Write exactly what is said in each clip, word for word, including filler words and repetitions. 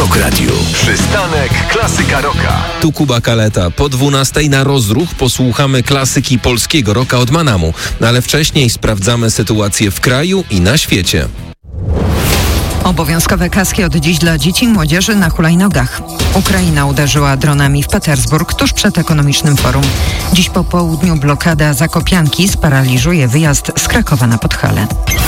Rock Radio. Przystanek Klasyka Rocka. Tu Kuba Kaleta. Po dwunastej na rozruch posłuchamy klasyki polskiego rocka od Manamu. Ale wcześniej sprawdzamy sytuację w kraju i na świecie. Obowiązkowe kaski od dziś dla dzieci i młodzieży na hulajnogach. Ukraina uderzyła dronami w Petersburg tuż przed ekonomicznym forum. Dziś po południu blokada Zakopianki sparaliżuje wyjazd z Krakowa na Podhale.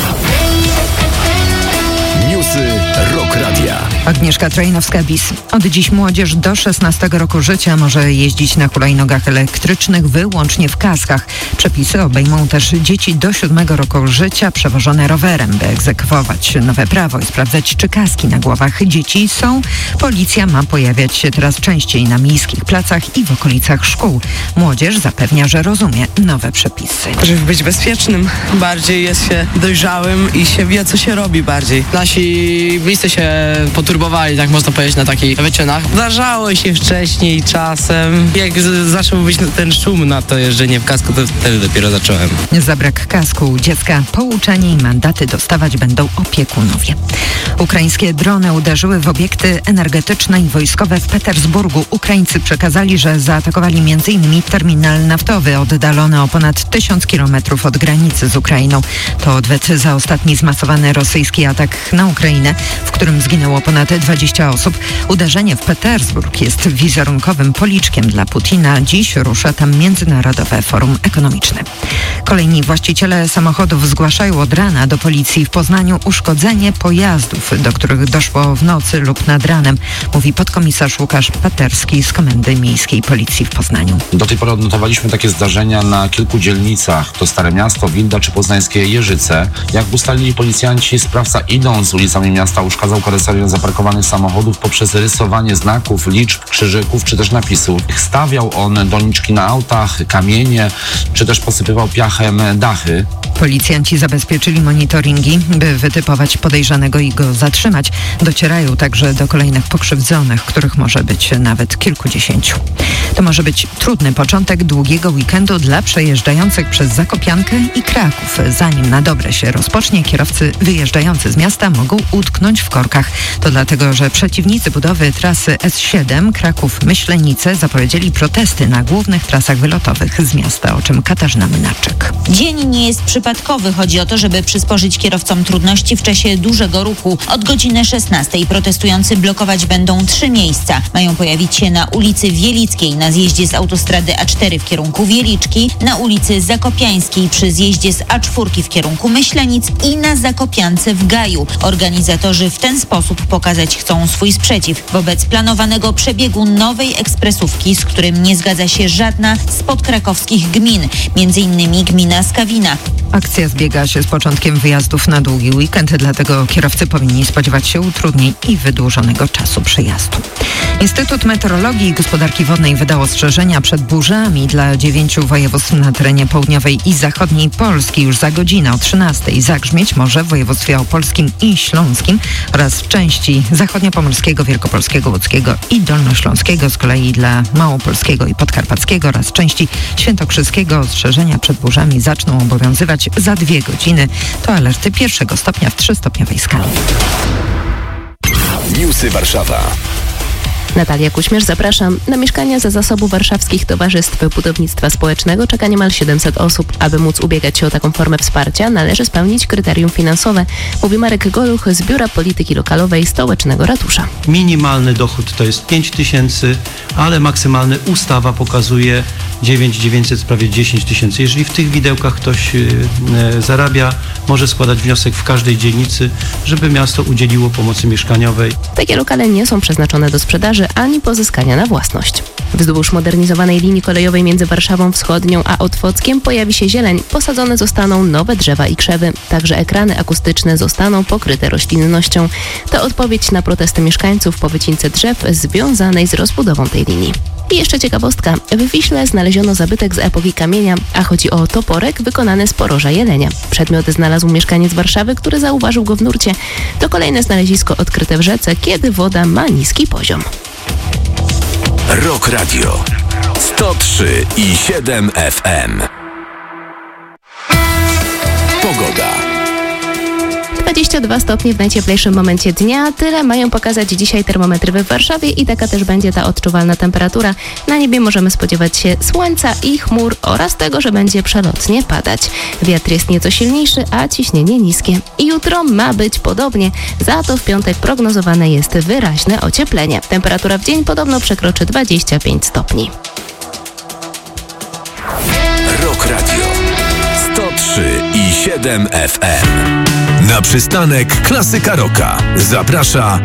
Newsy Rock Radia. Agnieszka Trojnowska-Bis. Od dziś młodzież do szesnastego roku życia może jeździć na hulajnogach elektrycznych wyłącznie w kaskach. Przepisy obejmą też dzieci do siódmego roku życia przewożone rowerem. By egzekwować nowe prawo i sprawdzać, czy kaski na głowach dzieci są, policja ma pojawiać się teraz częściej na miejskich placach i w okolicach szkół. Młodzież zapewnia, że rozumie nowe przepisy. Żeby być bezpiecznym, bardziej jest się dojrzałym i się wie, co się robi bardziej. Nasi bliscy się poturbowali, tak można powiedzieć, na takich wyczynach. Zdarzało się wcześniej czasem. Jak z- zaczął być ten szum na to jeżdżenie w kasku, to wtedy dopiero zacząłem. Za brak kasku dziecka pouczenie i mandaty dostawać będą opiekunowie. Ukraińskie drony uderzyły w obiekty energetyczne i wojskowe w Petersburgu. Ukraińcy przekazali, że zaatakowali między innymi terminal naftowy oddalony o ponad tysiąc kilometrów od granicy z Ukrainą. To odwet za ostatni zmasowany rosyjski atak na Ukrainę, w którym zginęło ponad dwadzieścia osób. Uderzenie w Petersburg jest wizerunkowym policzkiem dla Putina. Dziś rusza tam Międzynarodowe Forum Ekonomiczne. Kolejni właściciele samochodów zgłaszają od rana do policji w Poznaniu uszkodzenie pojazdów, do których doszło w nocy lub nad ranem, mówi podkomisarz Łukasz Paterski z Komendy Miejskiej Policji w Poznaniu. Do tej pory odnotowaliśmy takie zdarzenia na kilku dzielnicach. To Stare Miasto, Wilda czy poznańskie Jeżyce. Jak ustalili policjanci, sprawca idąc ulicami miasta uszkadzał karoserię zaparkowanych samochodów poprzez rysowanie znaków, liczb, krzyżyków czy też napisów. Stawiał on doniczki na autach, kamienie czy też posypywał piachem dachy. Policjanci zabezpieczyli monitoringi, by wytypować podejrzanego i go zatrzymać. Docierają także do kolejnych pokrzywdzonych, których może być nawet kilkudziesięciu. To może być trudny początek długiego weekendu dla przejeżdżających przez Zakopiankę i Kraków. Zanim na dobre się rozpocznie, kierowcy wyjeżdżający z miasta mogą utknąć w korkach. To dlatego, że przeciwnicy budowy trasy S siedem Kraków-Myślenice zapowiedzieli protesty na głównych trasach wylotowych z miasta, o czym Katarzyna Mynarczyk. Dzień nie jest przypadkowy. Chodzi o to, żeby przysporzyć kierowcom trudności w czasie dużego ruchu. Od godziny szesnastej protestujący blokować będą trzy miejsca. Mają pojawić się na ulicy Wielickiej na zjeździe z autostrady A cztery w kierunku Wieliczki, na ulicy Zakopiańskiej przy zjeździe z A cztery w kierunku Myślenic i na Zakopiance w Gaju. Organizatorzy w ten sposób pokazać chcą swój sprzeciw wobec planowanego przebiegu nowej ekspresówki, z którym nie zgadza się żadna z podkrakowskich gmin, między innymi gmina Skawina. Akcja zbiega się z początkiem wyjazdów na długi weekend, dlatego kierowcy powinni spodziewać się utrudnień i wydłużonego czasu przyjazdu. Instytut Meteorologii i Gospodarki Wodnej wydał ostrzeżenia przed burzami dla dziewięciu województw na terenie południowej i zachodniej Polski. Już za godzinę o trzynastej zagrzmieć może w województwie opolskim i śląskim oraz w części zachodniopomorskiego, wielkopolskiego, łódzkiego i dolnośląskiego. Z kolei dla małopolskiego i podkarpackiego oraz części świętokrzyskiego ostrzeżenia przed burzami zaczną obowiązywać za dwie godziny. To alerty pierwszego stopnia w trzystopniowej skali. Newsy Warszawa. Natalia Kuśmierz, zapraszam. Na mieszkania ze zasobu warszawskich towarzystw budownictwa społecznego czeka niemal siedemset osób. Aby móc ubiegać się o taką formę wsparcia, należy spełnić kryterium finansowe, mówi Marek Goluch z Biura Polityki Lokalowej Stołecznego Ratusza. Minimalny dochód to jest pięć tysięcy, ale maksymalny ustawa pokazuje dziewięć tysięcy dziewięćset, prawie dziesięć tysięcy. Jeżeli w tych widełkach ktoś yy, zarabia, może składać wniosek w każdej dzielnicy, żeby miasto udzieliło pomocy mieszkaniowej. Takie lokale nie są przeznaczone do sprzedaży ani pozyskania na własność. Wzdłuż modernizowanej linii kolejowej między Warszawą Wschodnią a Otwockiem pojawi się zieleń. Posadzone zostaną nowe drzewa i krzewy. Także ekrany akustyczne zostaną pokryte roślinnością. To odpowiedź na protesty mieszkańców po wycince drzew związanej z rozbudową tej linii. I jeszcze ciekawostka. W Wiśle znaleziono zabytek z epoki kamienia, a chodzi o toporek wykonany z poroża jelenia. Przedmiot znalazł mieszkaniec Warszawy, który zauważył go w nurcie. To kolejne znalezisko odkryte w rzece, kiedy woda ma niski poziom. Rock Radio sto trzy i siedem F M. Pogoda. dwadzieścia dwa stopnie w najcieplejszym momencie dnia. Tyle mają pokazać dzisiaj termometry w Warszawie i taka też będzie ta odczuwalna temperatura. Na niebie możemy spodziewać się słońca i chmur oraz tego, że będzie przelotnie padać. Wiatr jest nieco silniejszy, a ciśnienie niskie. I jutro ma być podobnie. Za to w piątek prognozowane jest wyraźne ocieplenie. Temperatura w dzień podobno przekroczy dwadzieścia pięć stopni. Rock Radio sto trzy i siedem F M. Na przystanek Klasyka Rocka zaprasza